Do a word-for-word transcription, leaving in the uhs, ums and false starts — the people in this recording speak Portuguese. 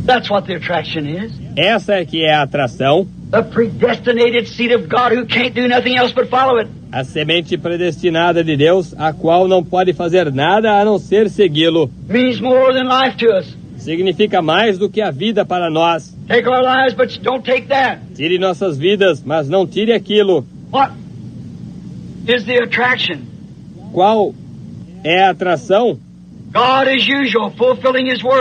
That's what the attraction is. Essa é que é a atração. The predestinated seed of God who can't do nothing else but follow it. A semente predestinada de Deus, a qual não pode fazer nada a não ser segui-lo. Means more than life to us. Significa mais do que a vida para nós. Take our lives, but don't take that. Tire nossas vidas, mas não tire aquilo. What is the attraction? Qual é a atração? God, as usual, fulfilling His word.